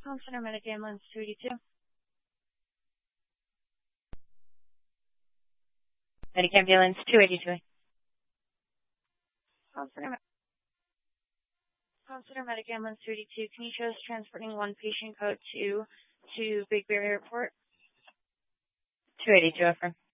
Palm Center Medic Ambulance 282. Medic Ambulance 282. Palm Center Medic Ambulance 282. Can you show us transporting one patient code 2 to Big Bear Airport? 282, affirm.